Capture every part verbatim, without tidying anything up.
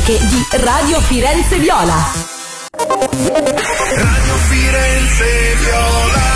classifiche di Radio Firenze Viola. Radio Firenze Viola.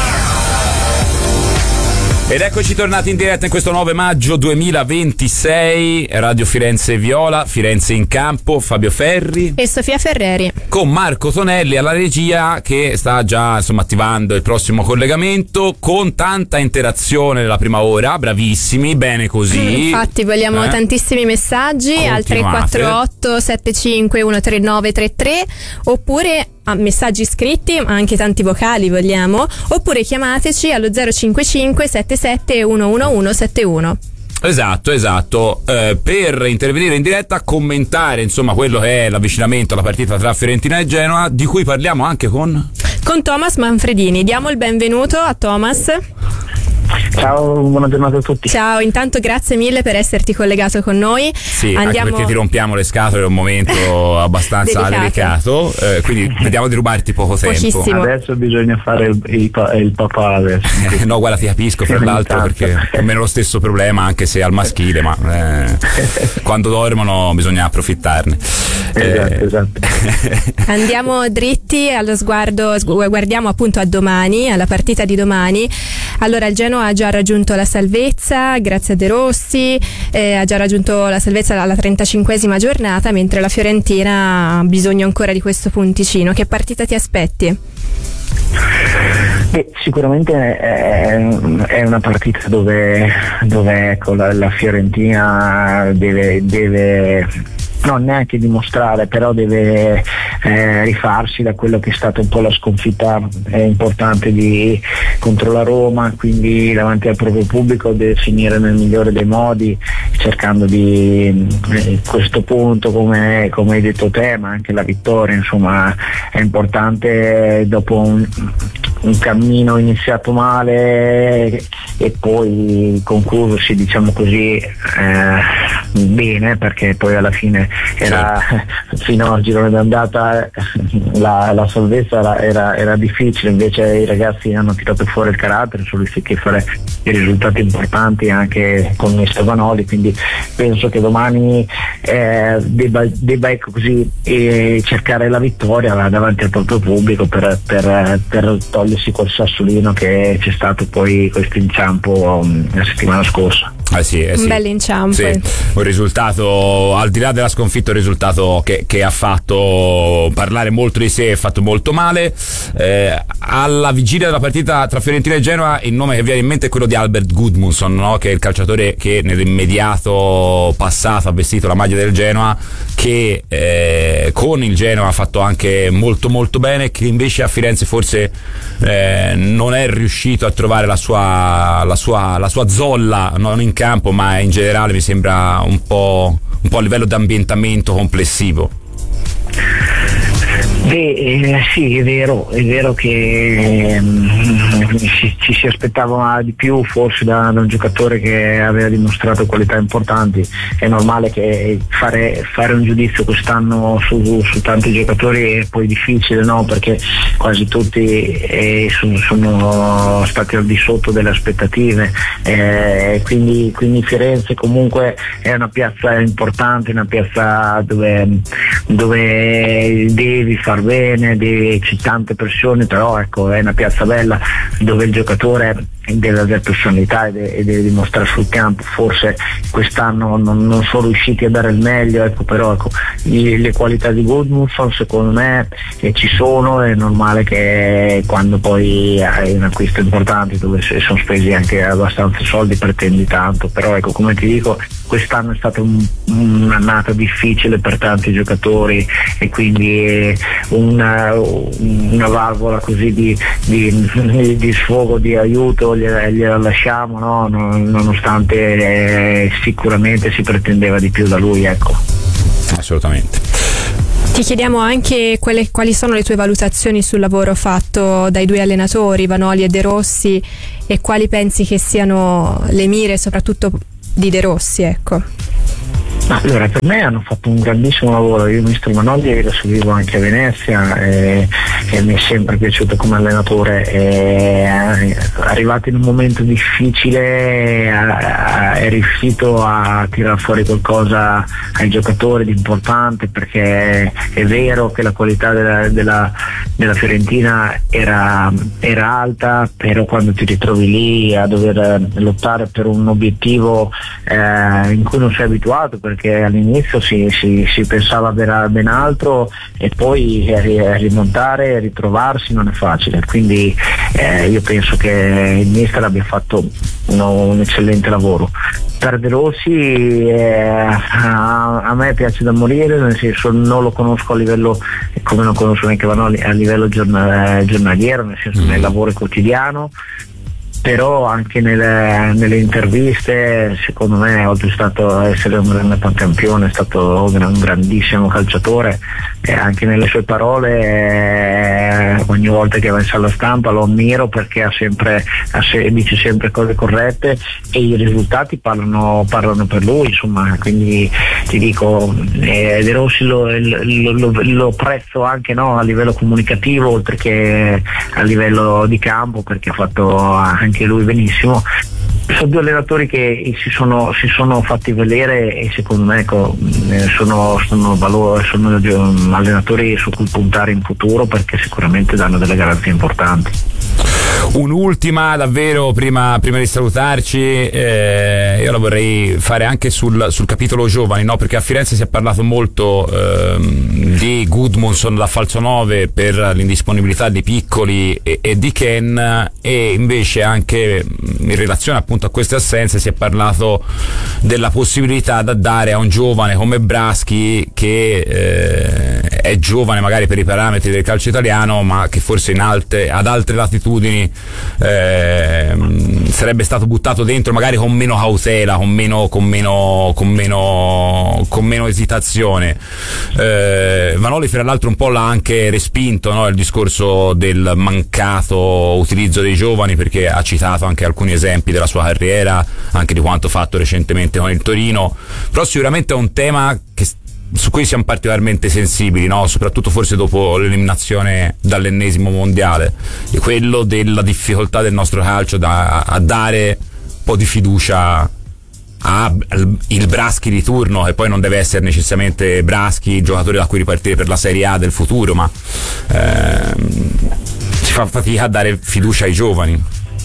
Ed eccoci tornati in diretta in questo nove maggio duemilaventisei, Radio Firenze Viola, Firenze in campo, Fabio Ferri e Sofia Ferreri, con Marco Tonelli alla regia, che sta già insomma attivando il prossimo collegamento, con tanta interazione nella prima ora, bravissimi, bene così. Infatti vogliamo eh? tantissimi messaggi. Continuate. Al tre quattro otto sette cinque uno tre nove tre tre, oppure a messaggi scritti, ma anche tanti vocali vogliamo, oppure chiamateci allo zero cinque cinque sette sette uno uno uno sette uno. Esatto, esatto. Eh, per intervenire in diretta, commentare insomma quello che è l'avvicinamento alla partita tra Fiorentina e Genoa, di cui parliamo anche con con Thomas Manfredini. Diamo il benvenuto a Thomas. Ciao, buona giornata a tutti. Ciao, intanto grazie mille per esserti collegato con noi. Sì, Andiamo... anche perché ti rompiamo le scatole, è un momento abbastanza delicato, eh, quindi vediamo di rubarti poco tempo. Pochissimo. Adesso bisogna fare il, il, il papà adesso. Eh, no, guarda, ti capisco, fra l'altro, perché è meno lo stesso problema, anche se al maschile, ma eh, quando dormono bisogna approfittarne. Esatto, eh, esatto. Andiamo dritti allo sguardo, guardiamo appunto a domani, alla partita di domani. Allora, il Genoa ha già raggiunto la salvezza grazie a De Rossi, eh, ha già raggiunto la salvezza alla trentacinquesima giornata, mentre la Fiorentina ha bisogno ancora di questo punticino. Che partita ti aspetti? Eh, sicuramente è, è una partita dove, dove ecco, la, la Fiorentina deve, deve non neanche dimostrare, però deve eh, rifarsi da quello che è stata un po' la sconfitta eh, importante di, contro la Roma, quindi davanti al proprio pubblico deve finire nel migliore dei modi, cercando di eh, questo punto, come, come hai detto te, ma anche la vittoria, insomma è importante dopo un, un cammino iniziato male e poi conclusosi, diciamo così, eh, bene, perché poi alla fine era fino al girone d'andata la, la salvezza era, era, era difficile, invece i ragazzi hanno tirato fuori il carattere, sono riusciti a fare dei risultati importanti anche con i Stevanoli, quindi penso che domani eh, debba, debba ecco così eh, cercare la vittoria davanti al proprio pubblico per, per, per togliersi quel sassolino che c'è stato poi questo inciampo um, la settimana scorsa. Eh sì, eh sì. Un bel inciampo. Sì, un risultato, al di là della sconfitta, un risultato che, che ha fatto parlare molto di sé e fatto molto male. Eh, alla vigilia della partita tra Fiorentina e Genoa, il nome che viene in mente è quello di Albert Gudmundsson, no? Che è il calciatore che nell'immediato passato ha vestito la maglia del Genoa, che eh, con il Genoa ha fatto anche molto molto bene, che invece a Firenze forse eh, non è riuscito a trovare la sua, la sua, la sua zolla, non in campo ma in generale, mi sembra un po', un po' a livello di ambientamento complessivo. Beh, eh, sì, è vero, è vero che ehm, ci, ci si aspettava di più forse da, da un giocatore che aveva dimostrato qualità importanti. È normale che fare, fare un giudizio quest'anno su, su tanti giocatori è poi difficile, no? Perché quasi tutti eh, sono, sono stati al di sotto delle aspettative, eh, quindi, quindi Firenze comunque è una piazza importante, una piazza dove, dove devi far bene, c'è tante pressioni, però ecco, è una piazza bella dove il giocatore deve avere personalità e deve, e deve dimostrare sul campo. Forse quest'anno non, non sono riusciti a dare il meglio, ecco, però ecco, gli, le qualità di Gudmundsson secondo me eh, ci sono. È normale che quando poi hai un acquisto importante dove sono spesi anche abbastanza soldi pretendi tanto, però ecco, come ti dico, quest'anno è stata un, un'annata difficile per tanti giocatori e quindi una, una valvola così di, di, di sfogo, di aiuto gliela, gliela lasciamo, no? Nonostante eh, sicuramente si pretendeva di più da lui, ecco. Assolutamente. Ti chiediamo anche quelle, quali sono le tue valutazioni sul lavoro fatto dai due allenatori, Vanoli e De Rossi, e quali pensi che siano le mire soprattutto di De Rossi, ecco. Ma allora, per me hanno fatto un grandissimo lavoro. Io mister Manolli lo seguivo anche a Venezia e, e mi è sempre piaciuto come allenatore. E, arrivato in un momento difficile a, a, è riuscito a tirare fuori qualcosa ai giocatori di importante, perché è vero che la qualità della, della, della Fiorentina era, era alta, però quando ti ritrovi lì a dover lottare per un obiettivo eh, in cui non sei abituato, perché all'inizio si, si, si pensava a ben altro e poi rimontare e ritrovarsi non è facile, quindi eh, io penso che il mister abbia fatto uno, un eccellente lavoro. Per De Rossi eh, a, a me piace da morire, nel senso non lo conosco a livello, come non conosco neanche Vanoli, a livello giornal, giornaliero, nel senso nel lavoro quotidiano, però anche nelle, nelle interviste secondo me, oltre stato essere un grande pancampione, è stato un grandissimo calciatore, e anche nelle sue parole eh, ogni volta che va in sala stampa lo ammiro, perché ha sempre, ha se, dice sempre cose corrette e i risultati parlano, parlano per lui, insomma. Quindi ti dico, eh, De Rossi lo, lo, lo, lo prezzo anche, no, a livello comunicativo oltre che a livello di campo, perché ha fatto anche lui benissimo. Sono due allenatori che si sono, si sono fatti vedere e secondo me ecco, sono, sono, valore, sono allenatori su cui puntare in futuro, perché sicuramente danno delle garanzie importanti. Un'ultima davvero prima, prima di salutarci, eh, io la vorrei fare anche sul, sul capitolo giovani, no? Perché a Firenze si è parlato molto ehm, di Gudmundsson da falso nove per l'indisponibilità di Piccoli e, e di Ken, e invece anche in relazione appunto a queste assenze si è parlato della possibilità da dare a un giovane come Braschi, che eh, è giovane magari per i parametri del calcio italiano, ma che forse in alte, ad altre latitudini Eh, sarebbe stato buttato dentro magari con meno cautela, con meno, con meno, con meno, con meno esitazione. eh, Vanoli fra l'altro un po' l'ha anche respinto, no? Il discorso del mancato utilizzo dei giovani, perché ha citato anche alcuni esempi della sua carriera, anche di quanto fatto recentemente con il Torino. Però sicuramente è un tema che su cui siamo particolarmente sensibili, no? Soprattutto forse dopo l'eliminazione dall'ennesimo mondiale, e quello della difficoltà del nostro calcio da, a dare un po' di fiducia a il Braschi di turno, che poi non deve essere necessariamente Braschi il giocatore da cui ripartire per la Serie A del futuro, ma ehm, si fa fatica a dare fiducia ai giovani.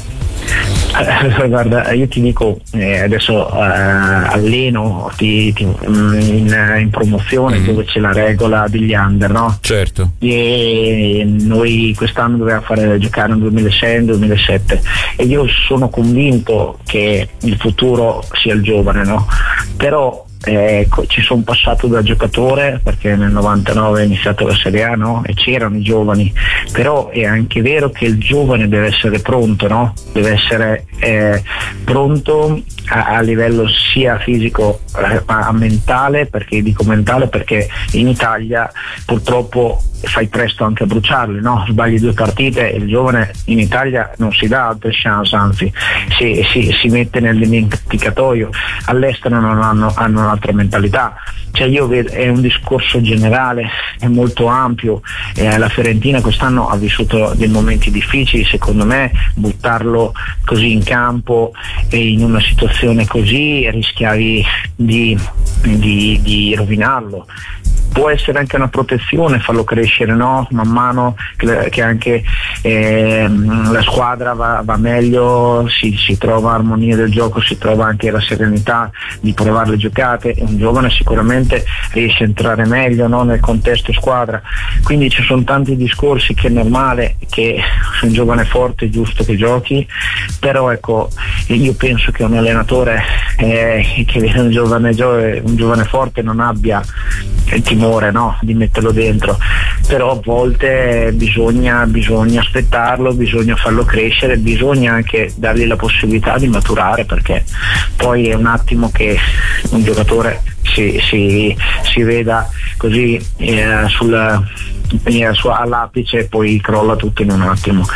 Allora, guarda, io ti dico, eh, adesso eh, alleno ti, ti, in, in promozione mm-hmm. dove c'è la regola degli under, no? Certo. E noi quest'anno dovevamo fare giocare nel duemilasei e duemilasette, e io sono convinto che il futuro sia il giovane, no? Però Eh, ci sono passato da giocatore, perché nel novantanove è iniziato la Serie A, no? E c'erano i giovani, però è anche vero che il giovane deve essere pronto, no? Deve essere eh, pronto a, a livello sia fisico eh, ma mentale, perché dico mentale perché in Italia purtroppo fai presto anche a bruciarli, no? Sbagli due partite e il giovane in Italia non si dà altre chance, anzi si, si, si mette nel dimenticatoio. All'estero non hanno, hanno un'altra mentalità, cioè io vedo, è un discorso generale, è molto ampio. Eh, la Fiorentina quest'anno ha vissuto dei momenti difficili, secondo me buttarlo così in campo e in una situazione così rischiavi di, di, di rovinarlo. Può essere anche una protezione, farlo crescere, no? Man mano che, che anche eh, la squadra va, va meglio, si, si trova armonia del gioco, si trova anche la serenità di provare le giocate, un giovane sicuramente riesce a entrare meglio, no? Nel contesto squadra, quindi ci sono tanti discorsi che è normale che se un giovane forte è giusto che giochi, però ecco, io penso che un allenatore eh, che vede un giovane, un giovane forte non abbia il timore, no? Di metterlo dentro, però a volte bisogna, bisogna aspettarlo, bisogna farlo crescere, bisogna anche dargli la possibilità di maturare, perché poi è un attimo che un giocatore si, si, si veda così eh, sul, eh, su, all'apice e poi crolla tutto in un attimo.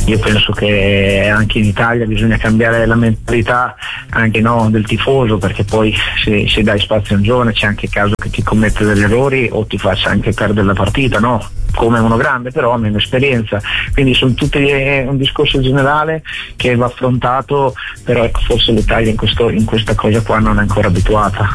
io penso che anche in Italia bisogna cambiare la mentalità anche no, del tifoso, perché poi se, se dai spazio a un giovane c'è anche il caso che ti commette degli errori o ti faccia anche perdere la partita, no? Come uno grande però ha meno esperienza, quindi sono tutti eh, un discorso generale che va affrontato, però ecco, forse l'Italia in, questo, in questa cosa qua non è ancora abituata.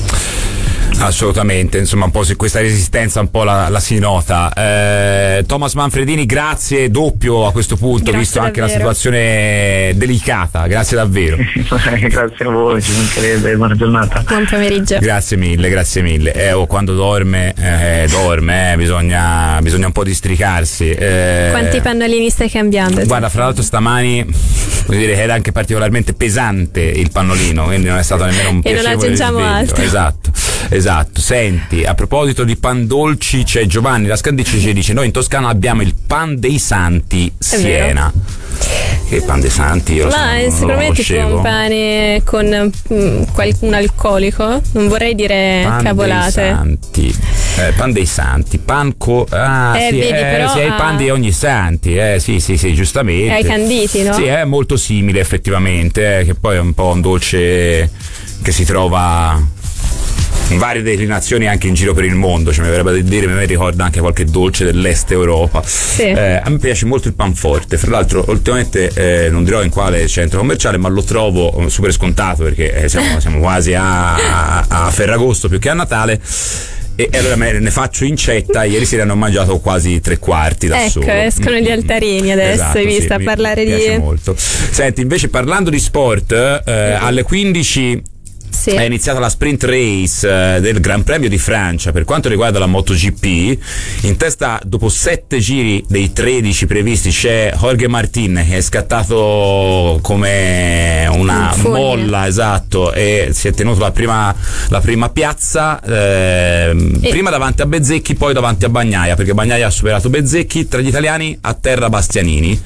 Assolutamente, insomma un po' se questa resistenza un po' la, la si nota. eh, Thomas Manfredini, grazie doppio a questo punto, Grazie visto davvero. anche la situazione delicata, grazie davvero. Grazie a voi, ci mancherebbe, buona giornata. Buon pomeriggio. Grazie mille, grazie mille. Eh, oh, quando dorme, eh, dorme, eh, bisogna, bisogna un po' districarsi. Eh, Quanti pannolini stai cambiando? Guarda, fra l'altro stamani voglio dire che era anche particolarmente pesante il pannolino, quindi non è stato nemmeno un E non piacevole aggiungiamo risveglio. altro. Esatto, esatto. Senti, a proposito di pan dolci, c'è Giovanni Lascandici che dice: noi in Toscana abbiamo il pan dei Santi Siena. Che il pan dei Santi io lo so, Ma non è lo sicuramente tipo conoscevo. un pane con mm, qualcun alcolico, non vorrei dire Pan cavolate. dei Santi, eh, pan dei Santi, pan co ah Eh, sì, vedi, eh, però sì, è il ha- pan di ogni santi, eh sì sì sì, giustamente. Ai canditi, no? Sì, è molto simile effettivamente, eh, che poi è un po' un dolce che si trova in varie declinazioni anche in giro per il mondo, cioè mi verrebbe da dire, mi ricorda anche qualche dolce dell'est Europa. Sì. Eh, a me piace molto il panforte, fra l'altro ultimamente eh, non dirò in quale centro commerciale, ma lo trovo super scontato perché eh, siamo, siamo quasi a, a, a Ferragosto più che a Natale. E allora me ne faccio incetta. Ieri sera ne ho mangiato quasi tre quarti da Ecco, solo. escono gli altarini adesso, Esatto, hai visto sì, a mi- parlare mi piace di... molto. Senti, invece parlando di sport, eh, alle quindici Sì. è iniziata la sprint race eh, del Gran Premio di Francia per quanto riguarda la MotoGP. In testa, dopo sette giri dei tredici previsti, c'è Jorge Martin, che è scattato come una Un fulmine. molla, esatto, e si è tenuto la prima, la prima piazza, ehm, E- prima davanti a Bezzecchi, poi davanti a Bagnaia, perché Bagnaia ha superato Bezzecchi. Tra gli italiani a terra Bastianini,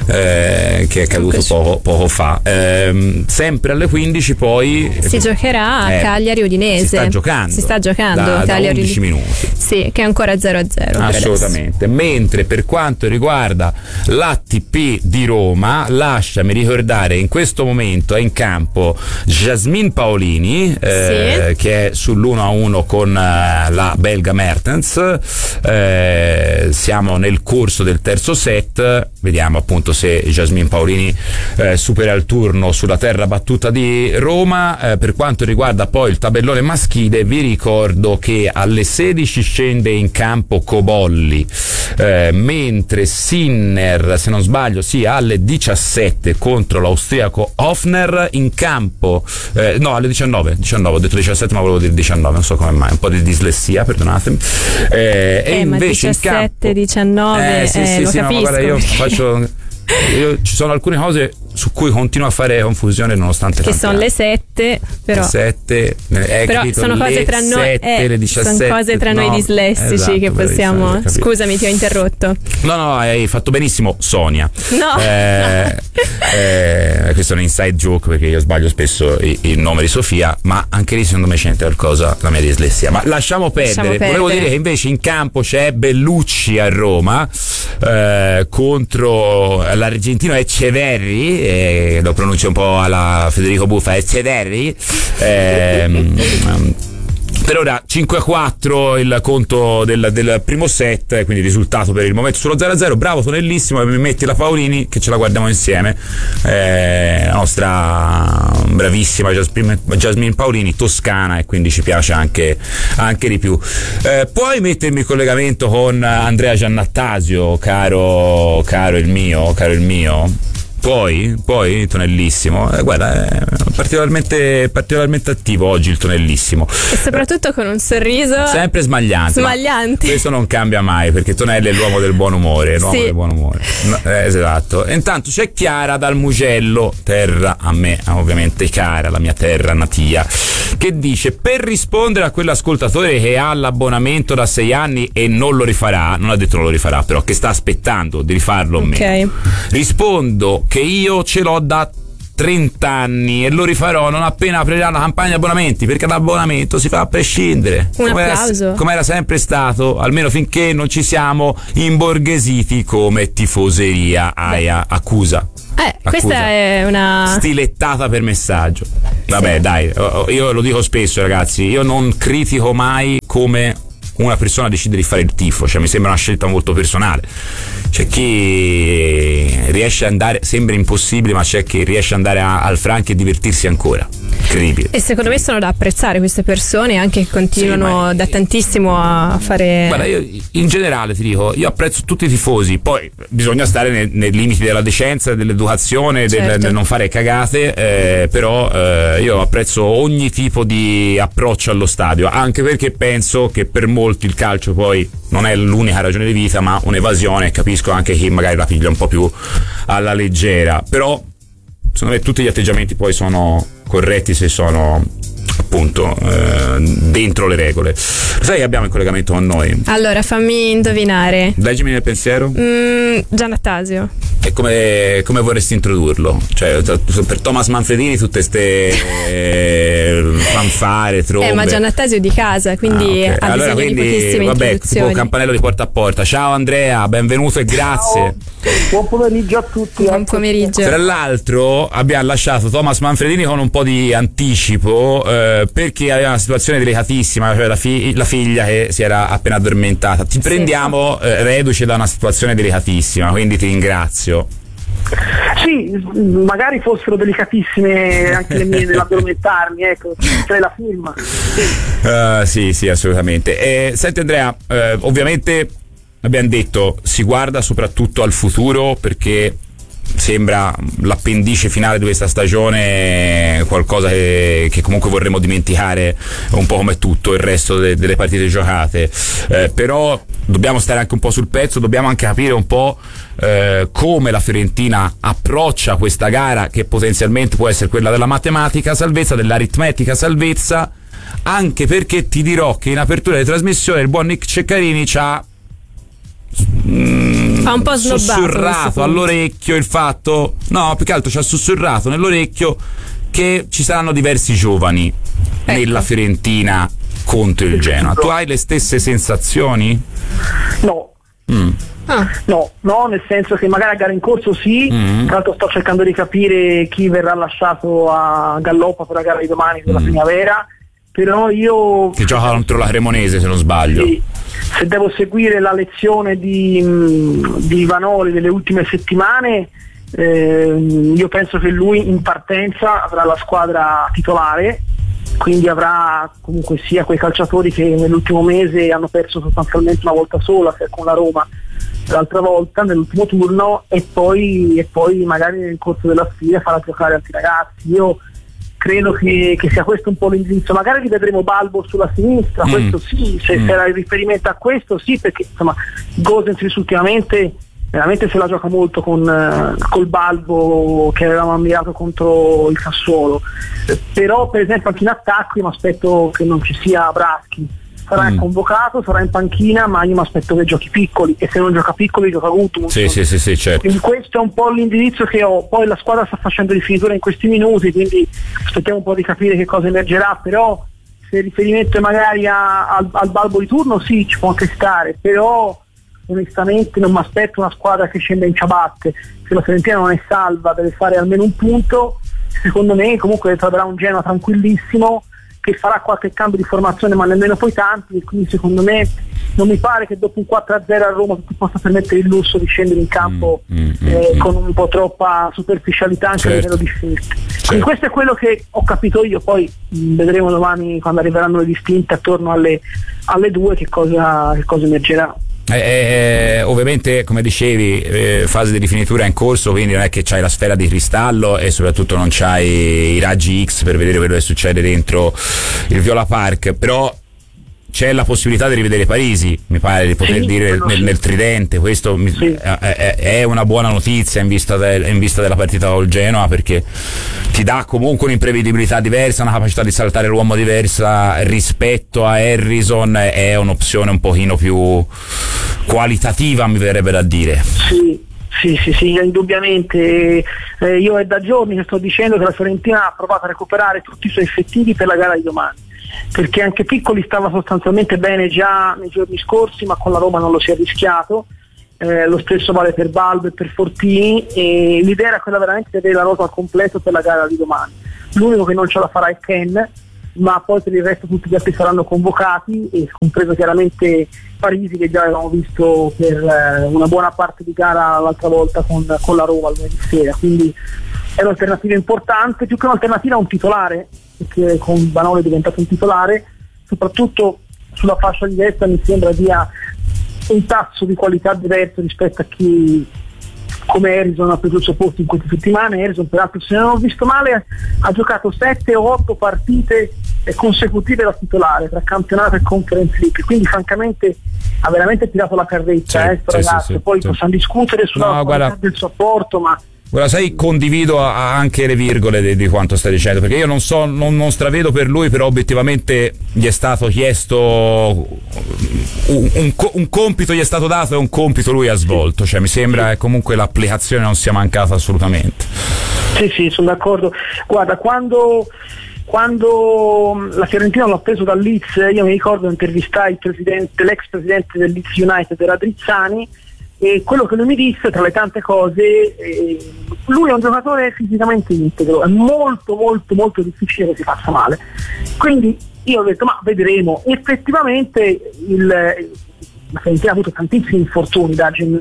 eh, che è caduto Eccoci. poco, poco fa. Ehm, sempre alle quindici poi Si giocherà a Eh, Cagliari Udinese. si sta giocando. Si sta giocando Da- da Cagliari undici minuti. Sì, che è ancora zero a zero. per Assolutamente. Mentre per quanto riguarda l'A T P di Roma, lasciami ricordare, in questo momento è in campo Jasmine Paolini, eh, Sì. che è sull'uno a uno con eh, la belga Mertens. Eh, siamo nel corso del terzo set, vediamo appunto se Jasmine Paolini eh, supera il turno sulla terra battuta di Roma. Eh, per quanto riguarda poi il tabellone maschile, vi ricordo che alle sedici scende in campo Cobolli, eh, mentre Sinner, se non sbaglio, sì, alle diciassette contro l'austriaco Hofner. In campo eh, no, alle diciannove, diciannove, ho detto diciassette ma volevo dire diciannove, non so come mai, un po' di dislessia, perdonatemi. Eh, e Eh, ma invece in diciassette, campo diciannove, eh, sì, eh, sì, lo sì, no, ma capisco, guarda, io perché- faccio io, ci sono alcune cose su cui continuo a fare confusione nonostante Che tanti sono anni. le sette, però. Le sette, eh, Però capito, sono cose le tra noi, sette, eh, le diciassette, sono cose tra noi no, dislessici esatto, che bravissima, possiamo. ho capito. Scusami, ti ho interrotto. No, no, hai fatto benissimo, Sonia. No. Eh, eh, questo è un inside joke perché io sbaglio spesso il, il nome di Sofia, ma anche lì secondo me c'entra qualcosa la mia dislessia. Ma lasciamo perdere. Lasciamo perdere. Volevo dire che invece in campo c'è Bellucci a Roma eh, contro l'argentino Eceverri, eh, lo pronuncio un po' alla Federico Buffa, Eceverri. ehm, Per ora cinque a quattro il conto del, del primo set, quindi risultato per il momento sullo zero a zero. Bravo Tonellissimo, e mi metti la Paolini che ce la guardiamo insieme. Eh, la nostra bravissima Jasmine, Jasmine Paolini, toscana, e quindi ci piace anche, anche di più. Eh, puoi mettermi in collegamento con Andrea Giannattasio, caro, caro il mio, caro il mio? Poi, poi Tonellissimo, eh, guarda, è particolarmente, particolarmente attivo oggi il Tonellissimo. E soprattutto con un sorriso Sempre smagliante. smagliante. Questo non cambia mai, perché Tonelli è l'uomo del buon umore, l'uomo Sì. del buon umore. No, eh, esatto. E intanto c'è Chiara dal Mugello, terra a me, ovviamente cara, la mia terra natia, che dice: per rispondere a quell'ascoltatore che ha l'abbonamento da sei anni e non lo rifarà, non ha detto non lo rifarà, però che sta aspettando di rifarlo o meno, Ok. rispondo che io ce l'ho da trenta anni e lo rifarò non appena aprirà la campagna abbonamenti, perché l'abbonamento si fa a prescindere. Un come applauso. Era, come era sempre stato, almeno finché non ci siamo imborghesiti come tifoseria. Aia, accusa. Eh, Accusa. Questa è una stilettata per messaggio. Vabbè, dai, io lo dico spesso, ragazzi, io non critico mai come una persona decide di fare il tifo, cioè mi sembra una scelta molto personale. C'è chi riesce ad andare, sembra impossibile, ma c'è chi riesce ad andare a, al Franchi e divertirsi ancora. Incredibile. E secondo me sono da apprezzare queste persone, anche che continuano Sì, ma- da tantissimo a fare. Guarda, io in generale ti dico, io apprezzo tutti i tifosi, poi bisogna stare nei, nei limiti della decenza, dell'educazione, del, Certo. del non fare cagate, eh, però eh, io apprezzo ogni tipo di approccio allo stadio, anche perché penso che per molti il calcio poi non è l'unica ragione di vita, ma un'evasione. Capisco anche chi magari la piglia un po' più alla leggera, però secondo me tutti gli atteggiamenti poi sono corretti se sono appunto eh, dentro le regole. Sai che abbiamo in collegamento con noi? Allora, fammi indovinare. Leggimi nel pensiero. Mm, Giannattasio. E come, come vorresti introdurlo? Cioè, per Thomas Manfredini tutte ste eh, fanfare, trombe. Eh, ma Giannattasio è di casa, quindi Ah, ok. ha allora, bisogno quindi, di pochissime vabbè, introduzioni. tipo campanello di porta a porta. Ciao Andrea, benvenuto e grazie. Buon pomeriggio a tutti. Buon pomeriggio. Tra l'altro abbiamo lasciato Thomas Manfredini con un po' di anticipo eh, perché aveva una situazione delicatissima, cioè la, fi- la figlia che si era appena addormentata. Ti prendiamo eh, reduce da una situazione delicatissima, quindi ti ringrazio. Sì, magari fossero delicatissime anche le mie nell'addormentarmi, ecco, cioè la firma. Uh, sì, sì, assolutamente. Eh, senti Andrea, eh, ovviamente abbiamo detto si guarda soprattutto al futuro perché sembra l'appendice finale di questa stagione, qualcosa che, che comunque vorremmo dimenticare un po' come tutto il resto de, delle partite giocate, eh, però dobbiamo stare anche un po' sul pezzo, dobbiamo anche capire un po' eh, come la Fiorentina approccia questa gara che potenzialmente può essere quella della matematica salvezza, dell'aritmetica salvezza, anche perché ti dirò che in apertura di trasmissione il buon Nick Ceccarini c'ha Mm, ha un po' snobbato sussurrato all'orecchio il fatto, no, più che altro ci ha sussurrato nell'orecchio che ci saranno diversi giovani ecco. nella Fiorentina contro il Genoa. Tu hai le stesse sensazioni? No. Mm. Ah. No, no, nel senso che magari a gara in corso sì, Mm. tra l'altro sto cercando di capire chi verrà lasciato a Galloppa per la gara di domani della Mm. primavera, però io Che gioca contro la Cremonese se non sbaglio. sì, se devo seguire la lezione di, mh, di Vanoli delle ultime settimane, ehm, io penso che lui in partenza avrà la squadra titolare, quindi avrà comunque sia quei calciatori che nell'ultimo mese hanno perso sostanzialmente una volta sola, che è con la Roma l'altra volta nell'ultimo turno, e poi, e poi magari nel corso della sfida farà giocare altri ragazzi. Io credo che, che sia questo un po' l'indirizzo, magari li vedremo Balbo sulla sinistra, Mm. questo sì, se Mm. sarà il riferimento a questo sì, perché insomma Gosens ultimamente veramente se la gioca molto con eh, col Balbo che avevamo ammirato contro il Sassuolo, eh, però per esempio anche in attacco io mi aspetto che non ci sia Braschi, sarà Mm. convocato, sarà in panchina, ma io mi aspetto che giochi piccoli, e se non gioca piccoli gioca Gutmann. Sì, sì, sì, sì, certo. Quindi questo è un po' l'indirizzo che ho. Poi la squadra sta facendo rifinitura in questi minuti, quindi aspettiamo un po' di capire che cosa emergerà, però se il riferimento è magari a- al, al Balbo di turno sì, ci può anche stare, però onestamente non mi aspetto una squadra che scenda in ciabatte. Se la Fiorentina non è salva deve fare almeno un punto, secondo me comunque troverà un Genoa tranquillissimo che farà qualche cambio di formazione, ma nemmeno poi tanti, e quindi secondo me non mi pare che dopo un quattro a zero a Roma tu ti possa permettere il lusso di scendere in campo Mm, mm, eh, mm, con un po' troppa superficialità anche Certo. a livello di scelte. Certo. Quindi questo è quello che ho capito io, poi mh, vedremo domani quando arriveranno le distinte attorno alle, alle due che cosa, che cosa emergerà. Eh, eh, ovviamente come dicevi eh, fase di rifinitura in corso, quindi non è che c'hai la sfera di cristallo e soprattutto non c'hai i raggi X per vedere quello che succede dentro il Viola Park, però c'è la possibilità di rivedere Parisi, mi pare di poter Sì, dire quello nel, sì. nel tridente. Questo mi- Sì. è, è- è una buona notizia in vista, del- in vista della partita col Genoa, perché ti dà comunque un'imprevedibilità diversa, una capacità di saltare l'uomo diversa rispetto a Harrison, è un'opzione un pochino più qualitativa, mi verrebbe da dire. Sì, Sì, sì, sì, indubbiamente. Eh, io è da giorni che sto dicendo che la Fiorentina ha provato a recuperare tutti i suoi effettivi per la gara di domani, perché anche Piccoli stava sostanzialmente bene già nei giorni scorsi, ma con la Roma non lo si è rischiato. Eh, lo stesso vale per Balbo e per Fortini, e l'idea era quella veramente di avere la rosa al completo per la gara di domani. L'unico che non ce la farà è Ken, ma poi per il resto tutti gli altri saranno convocati, e compreso chiaramente Parisi, che già avevamo visto per eh, una buona parte di gara l'altra volta con, con la Roma lunedì sera. Quindi è un'alternativa importante, più che un'alternativa a un titolare, perché con Vanoli è diventato un titolare, soprattutto sulla fascia di destra mi sembra dia un tasso di qualità diverso rispetto a chi come Harrison ha preso il suo posto in queste settimane. Harrison, peraltro, se non ho visto male, ha giocato sette o otto partite consecutive da titolare tra campionato e Conference League, quindi francamente ha veramente tirato la carretta, sì, eh, sì, ragazzo. sì, sì, poi sì. possiamo discutere sulla No, qualità guarda, del suo apporto, ma Guarda, sai, condivido anche le virgole di, di quanto stai dicendo, perché io non so, non, non stravedo per lui, però obiettivamente gli è stato chiesto un, un, un compito, gli è stato dato e un compito lui ha svolto, cioè mi sembra che comunque l'applicazione non sia mancata assolutamente. Sì, sì, sono d'accordo. Guarda, quando quando la Fiorentina l'ho preso dal Leeds, io mi ricordo intervistai il presidente, l'ex presidente del Leeds United, era Drizzani, e quello che lui mi disse, tra le tante cose, eh, lui è un giocatore fisicamente integro, è molto molto molto difficile che si faccia male, quindi io ho detto ma vedremo. Effettivamente il, la Fiorentina ha avuto tantissimi infortuni da gennaio,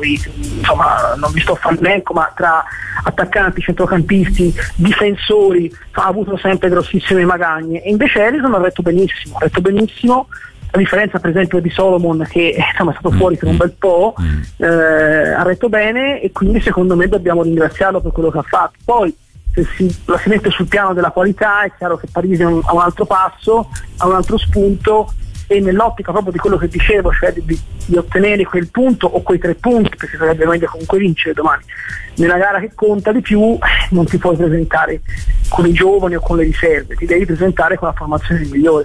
insomma non vi sto a fare l'elenco, ma tra attaccanti, centrocampisti, difensori ha avuto sempre grossissime magagne, e invece Harrison ha retto benissimo, ha retto benissimo. A differenza per esempio di Solomon, che insomma, è stato fuori per un bel po', eh, ha retto bene, e quindi secondo me dobbiamo ringraziarlo per quello che ha fatto. Poi se si, la si mette sul piano della qualità, è chiaro che Parisi ha un, ha un altro passo, ha un altro spunto, e nell'ottica proprio di quello che dicevo, cioè di, di ottenere quel punto o quei tre punti, perché sarebbe meglio comunque vincere domani nella gara che conta di più, non ti puoi presentare con i giovani o con le riserve, ti devi presentare con la formazione migliore.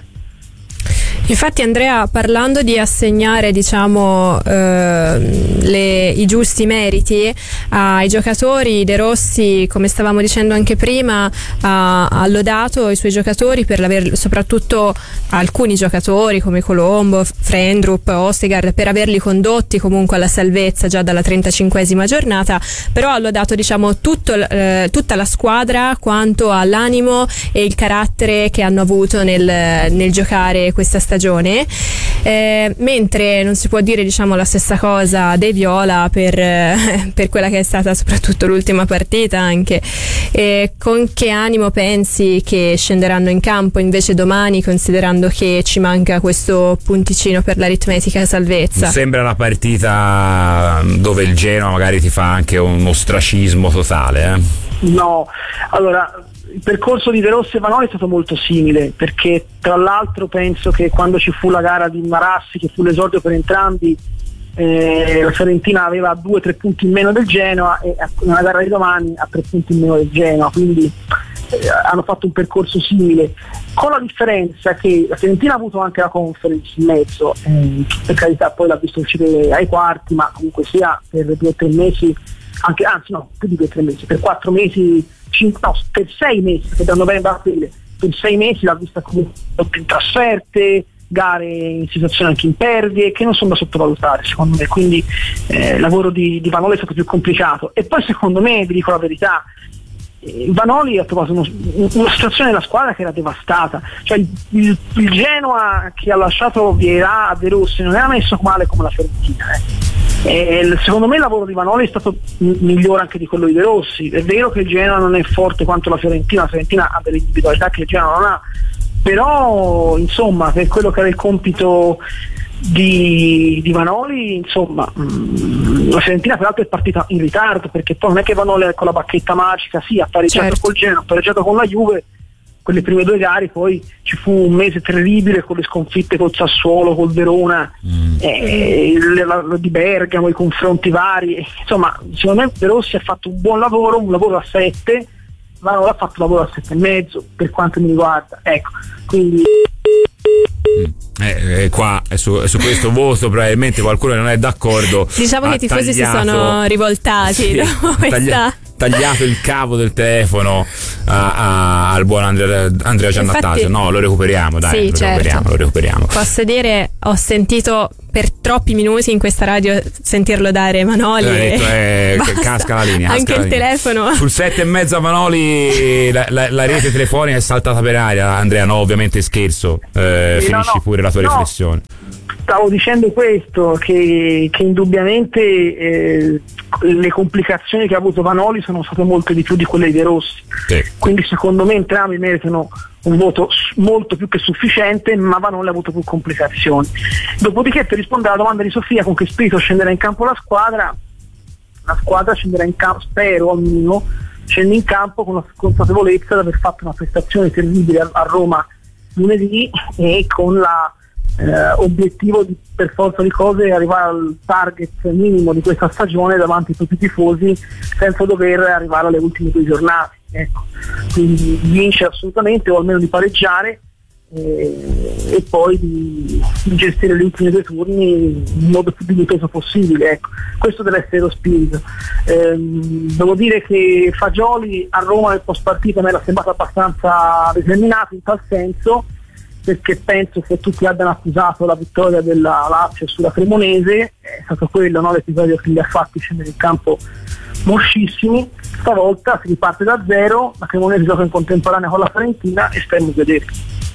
Infatti, Andrea, parlando di assegnare, diciamo, eh, le, i giusti meriti ai giocatori, De Rossi, come stavamo dicendo anche prima, ha, ha lodato i suoi giocatori per aver, soprattutto alcuni giocatori come Colombo, Frendrup, Ostegard, per averli condotti comunque alla salvezza già dalla trentacinquesima giornata, però ha lodato, diciamo, tutto, eh, tutta la squadra quanto all'animo e il carattere che hanno avuto nel, nel giocare questa stagione. Stagione, eh, mentre non si può dire, diciamo, la stessa cosa dei Viola per, eh, per quella che è stata soprattutto l'ultima partita anche. Eh, con che animo pensi che scenderanno in campo invece domani, considerando che ci manca questo punticino per l'aritmetica salvezza? Sembra una partita dove il Genoa magari ti fa anche un ostracismo totale, eh? No, allora il percorso di De Rossi e Vanoli è stato molto simile, perché tra l'altro penso che quando ci fu la gara di Marassi, che fu l'esordio per entrambi, eh, la Fiorentina aveva due o tre punti in meno del Genoa, e nella gara di domani ha tre punti in meno del Genoa, quindi eh, hanno fatto un percorso simile, con la differenza che la Fiorentina ha avuto anche la Conference in mezzo, eh, per carità poi l'ha visto uscire ai quarti, ma comunque sia per due o tre mesi, anche, anzi no, più di due o tre mesi, per quattro mesi, cinque, no, per sei mesi, perché da novembre a aprile, per sei mesi l'ha vista comunque in trasferte, gare in situazioni anche impervie, che non sono da sottovalutare secondo me, quindi eh, il lavoro di, di Vanoli è stato più complicato. E poi secondo me, vi dico la verità, eh, Vanoli ha trovato uno, una situazione della squadra che era devastata, cioè il, il, il Genoa che ha lasciato Vieira a De Rossi non era messo male come la Fiorentina, eh. E secondo me il lavoro di Vanoli è stato migliore anche di quello di De Rossi. È vero che il Genoa non è forte quanto la Fiorentina, la Fiorentina ha delle individualità che il Genoa non ha, però insomma per quello che era il compito di, di Vanoli, insomma mh, la Fiorentina peraltro è partita in ritardo, perché poi non è che Vanoli con la bacchetta magica, sì, ha pareggiato certo. col Genoa, ha pareggiato con la Juve, quelle prime due gare, poi ci fu un mese terribile con le sconfitte col Sassuolo, col Verona, mm. eh, le, la, di Bergamo, i confronti vari, insomma secondo me De Rossi ha fatto un buon lavoro, un lavoro a sette, ma non ha fatto un lavoro a sette e mezzo per quanto mi riguarda, ecco, quindi mm. Eh, eh, qua eh, su, eh, su questo voto probabilmente qualcuno non è d'accordo. Diciamo che i tifosi tagliato, si sono rivoltati sì, dopo questa... taglia, tagliato il cavo del telefono a, a, al buon Andrea, Andrea Giannattasio. No, lo recuperiamo, dai, sì, lo, certo. recuperiamo, lo recuperiamo. Posso dire, ho sentito per troppi minuti in questa radio sentirlo dare Manoli. Eh, detto, eh, casca la linea, anche casca il la linea. telefono. Sul sette e mezza Manoli la, la, la rete telefonica è saltata per aria. Andrea, no, ovviamente scherzo. Eh, sì, finisci no, no. pure la tua no. riflessione. Stavo dicendo questo, che, che indubbiamente eh, le complicazioni che ha avuto Vanoli sono state molte di più di quelle di De Rossi. Sì. Quindi secondo me entrambi meritano un voto molto più che sufficiente, ma Vanoli ha avuto più complicazioni. Dopodiché, per rispondere alla domanda di Sofia, con che spirito scenderà in campo la squadra, la squadra scenderà in campo, spero almeno, scende in campo con la consapevolezza di aver fatto una prestazione terribile a, a Roma lunedì e con la Eh, obiettivo di, per forza di cose, arrivare al target minimo di questa stagione davanti a tutti i tifosi senza dover arrivare alle ultime due giornate, ecco. Quindi vincere assolutamente, o almeno di pareggiare, eh, e poi di, di gestire gli ultimi due turni in modo più dignitoso possibile, ecco. Questo deve essere lo spirito. Eh, devo dire che Fagioli a Roma nel post partita mi era sembrato abbastanza determinato in tal senso, perché penso che tutti abbiano accusato la vittoria della Lazio sulla Cremonese, è stato quello, no, l'episodio che li ha fatti scendere in campo morsissimi. Stavolta si riparte da zero, la Cremonese gioca in contemporanea con la Fiorentina e stiamo a vedere.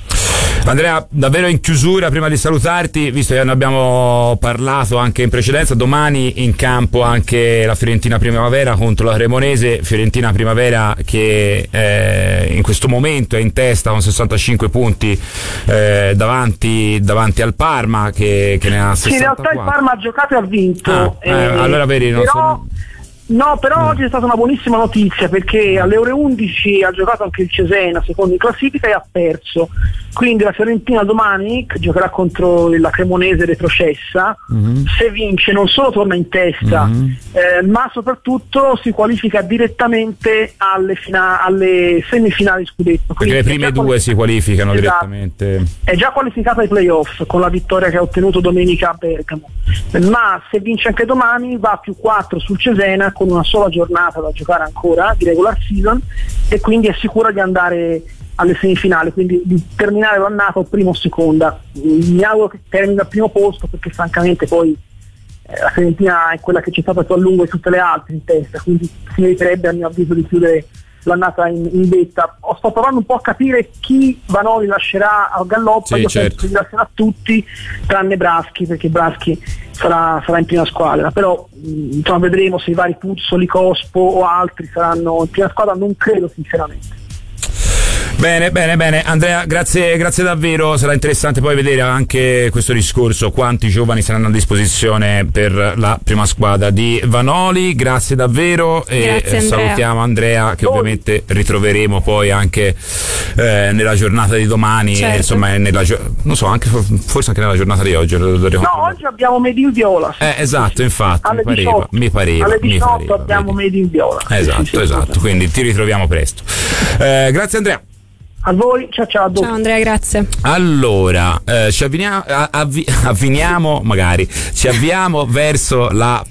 Andrea, davvero in chiusura, prima di salutarti, visto che ne abbiamo parlato anche in precedenza, domani in campo anche la Fiorentina Primavera contro la Cremonese. Fiorentina Primavera che eh, in questo momento è in testa con sessantacinque punti eh, davanti, davanti al Parma che, che ne ha sessantaquattro. Sì, in realtà il Parma ha giocato e ha vinto. Ah, eh, eh, allora vedi, non però... sono... No, però Mm. oggi è stata una buonissima notizia, perché alle ore undici ha giocato anche il Cesena, secondo in classifica, e ha perso. Quindi la Fiorentina domani, che giocherà contro la Cremonese retrocessa, Mm-hmm. se vince non solo torna in testa, Mm-hmm. eh, ma soprattutto si qualifica direttamente alle, fina- alle semifinali scudetto. Perché le prime due si qualificano esatto. direttamente. È già qualificata ai playoff con la vittoria che ha ottenuto domenica a Bergamo, ma se vince anche domani va a più quattro sul Cesena, con una sola giornata da giocare ancora di regular season, e quindi è sicura di andare alle semifinali, quindi di terminare l'annata primo o seconda. Mi auguro che termini al primo posto, perché francamente poi eh, la Fiorentina è quella che c'è stata più a lungo di tutte le altre in testa, quindi si meriterebbe a mio avviso di chiudere l'annata in, in vetta. O sto provando un po' a capire chi Vanoli lascerà al Galloppa. Sì, io certo. penso che li lascerà tutti tranne Braschi, perché Braschi sarà, sarà in prima squadra, però mh, insomma, vedremo se i vari Puzzoli, Cospo o altri saranno in prima squadra, non credo sinceramente. Bene, bene, bene. Andrea, grazie, grazie davvero. Sarà interessante poi vedere anche questo discorso, quanti giovani saranno a disposizione per la prima squadra di Vanoli. Grazie davvero e Grazie, Andrea. salutiamo Andrea, che ovviamente ritroveremo poi anche eh, nella giornata di domani, Certo. e, insomma nella, non so, anche forse anche nella giornata di oggi. Lo, lo No, oggi abbiamo Made in Viola. eh, esatto, infatti, alle mi pareva, diciotto, mi pareva, alle mi diciotto pareva, abbiamo vedi. Made in Viola. Esatto, Sì, sì, sì, esatto, sì. quindi ti ritroviamo presto. Eh, grazie Andrea. A voi, ciao ciao. A dopo. Ciao Andrea, grazie. Allora, eh, ci avviniamo, avvi, avviniamo, magari, ci avviamo verso la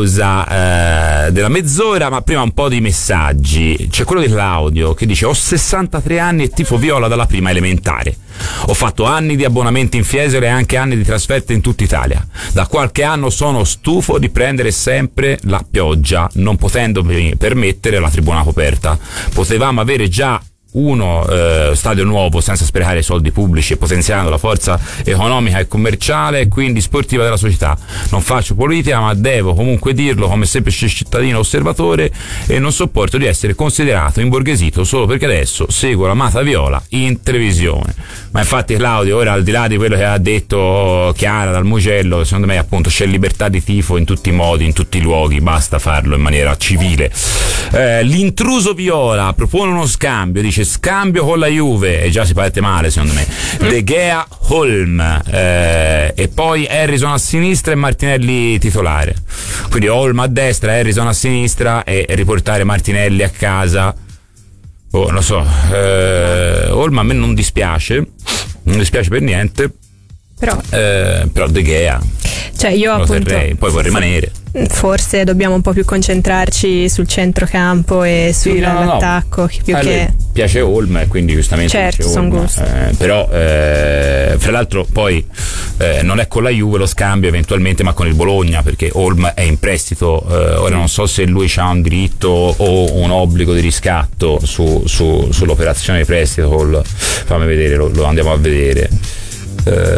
pausa eh, della mezz'ora, ma prima un po' di messaggi. C'è quello di Claudio che dice: ho sessantatré anni e tifo viola dalla prima elementare. Ho fatto anni di abbonamenti in Fiesole e anche anni di trasferte in tutta Italia. Da qualche anno sono stufo di prendere sempre la pioggia, non potendo permettere la tribuna coperta. Potevamo avere già uno eh, stadio nuovo senza sprecare soldi pubblici e potenziando la forza economica e commerciale e quindi sportiva della società. Non faccio politica, ma devo comunque dirlo come semplice cittadino osservatore, e non sopporto di essere considerato imborghesito solo perché adesso seguo la Mata Viola in televisione. Ma infatti Claudio, ora al di là di quello che ha detto Chiara dal Mugello, secondo me appunto c'è libertà di tifo in tutti i modi, in tutti i luoghi, basta farlo in maniera civile. Eh, l'intruso Viola propone uno scambio, dice scambio con la Juve, e già si parte male secondo me. De Gea Holm, eh, e poi Harrison a sinistra e Martinelli titolare, quindi Holm a destra, Harrison a sinistra e riportare Martinelli a casa. Oh, lo so, eh, Holm a me non dispiace, non dispiace per niente. Però, eh, però De Gea cioè io lo appunto terrei, poi può rimanere. Forse dobbiamo un po' più concentrarci sul centrocampo e sull'attacco sì, no, no. più a che piace Holm e quindi giustamente certo, dice son Holm, gusti. eh, però eh, fra l'altro poi eh, non è con la Juve lo scambio eventualmente, ma con il Bologna, perché Holm è in prestito, eh, ora non so se lui ha un diritto o un obbligo di riscatto su, su, sull'operazione di prestito col, fammi vedere, lo, lo andiamo a vedere. Uh,